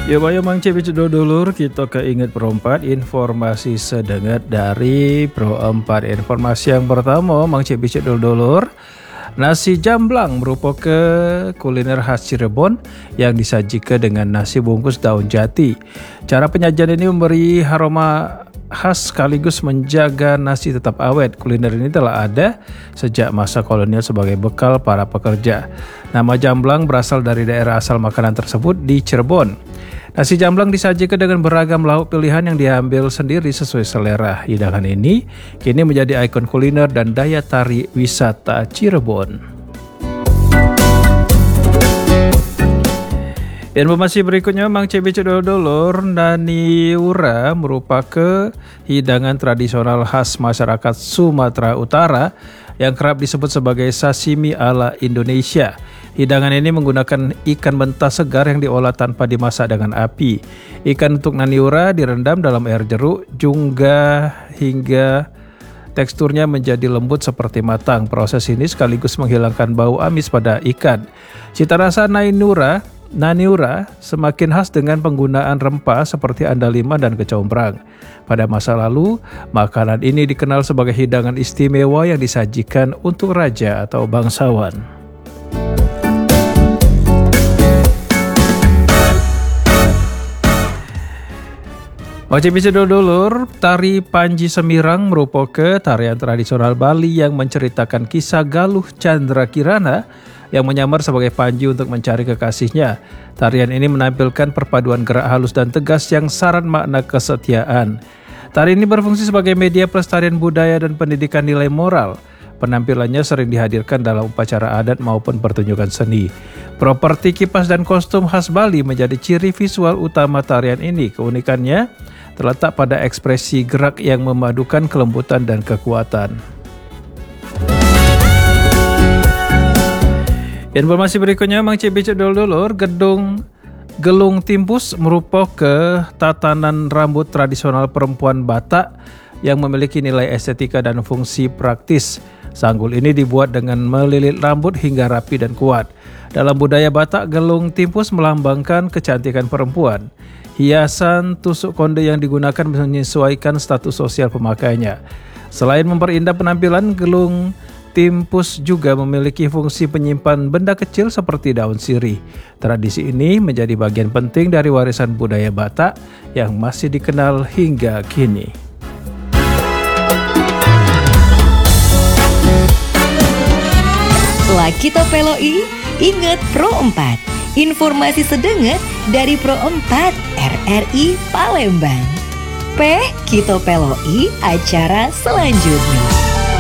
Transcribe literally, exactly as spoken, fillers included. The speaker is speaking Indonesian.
Ya bayo Mang Cepi dulur kita keinget Pro empat informasi sedengat dari Pro empat. Informasi yang pertama Mang Cepi dulur, nasi jamblang merupakan kuliner khas Cirebon yang disajikan dengan nasi bungkus daun jati. Cara penyajian ini memberi aroma khas sekaligus menjaga nasi tetap awet. Kuliner ini telah ada sejak masa kolonial sebagai bekal para pekerja. Nama jamblang berasal dari daerah asal makanan tersebut di Cirebon. Nasi jamblang disajikan dengan beragam lauk pilihan yang diambil sendiri sesuai selera. Hidangan ini kini menjadi ikon kuliner dan daya tarik wisata Cirebon. Informasi berikutnya Mang Cepi dulur, naniura merupakan hidangan tradisional khas masyarakat Sumatera Utara yang kerap disebut sebagai sashimi ala Indonesia. Hidangan ini menggunakan ikan mentah segar yang diolah tanpa dimasak dengan api. Ikan untuk naniura direndam dalam air jeruk jungga hingga teksturnya menjadi lembut seperti matang. Proses ini sekaligus menghilangkan bau amis pada ikan. Cita rasa naniura Naniura semakin khas dengan penggunaan rempah seperti andaliman dan kecombrang. Pada masa lalu, makanan ini dikenal sebagai hidangan istimewa yang disajikan untuk raja atau bangsawan. Wajib bisa dulur, tari Panji Semirang merupakan tarian tradisional Bali yang menceritakan kisah Galuh Chandra Kirana yang menyamar sebagai Panji untuk mencari kekasihnya. Tarian ini menampilkan perpaduan gerak halus dan tegas yang syarat makna kesetiaan. Tari ini berfungsi sebagai media pelestarian budaya dan pendidikan nilai moral. Penampilannya sering dihadirkan dalam upacara adat maupun pertunjukan seni. Properti kipas dan kostum khas Bali menjadi ciri visual utama tarian ini. Keunikannya terletak pada ekspresi gerak yang memadukan kelembutan dan kekuatan. Informasi berikutnya Mang Cepi dulur, gedung Gelung Timpus merupakan tatanan rambut tradisional perempuan Batak yang memiliki nilai estetika dan fungsi praktis. Sanggul ini dibuat dengan melilit rambut hingga rapi dan kuat. Dalam budaya Batak, gelung timpus melambangkan kecantikan perempuan. Hiasan tusuk konde yang digunakan menyesuaikan status sosial pemakainya. Selain memperindah penampilan, gelung timpus juga memiliki fungsi penyimpan benda kecil seperti daun sirih. Tradisi ini menjadi bagian penting dari warisan budaya Batak yang masih dikenal hingga kini. Lakito Peloi, ingat Pro empat. Informasi sedenget dari Pro empat R R I Palembang. P Kito Peloi acara selanjutnya.